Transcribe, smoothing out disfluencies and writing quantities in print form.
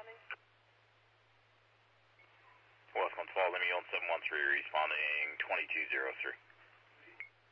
West 112, let me on 713, responding 2203.